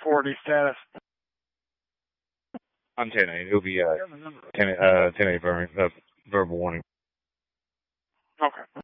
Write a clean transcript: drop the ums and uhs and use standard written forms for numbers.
4D status. On 10-8. It'll be 10-8 verbal warning. Okay.